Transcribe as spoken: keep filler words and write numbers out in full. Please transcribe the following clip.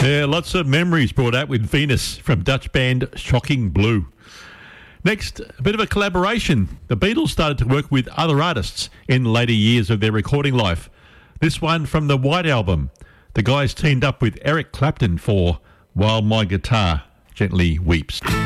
Yeah, lots of memories brought out with Venus from Dutch band Shocking Blue. Next, a bit of a collaboration. The Beatles started to work with other artists in later years of their recording life. This one from the White Album. The guys teamed up with Eric Clapton for While My Guitar Gently Weeps.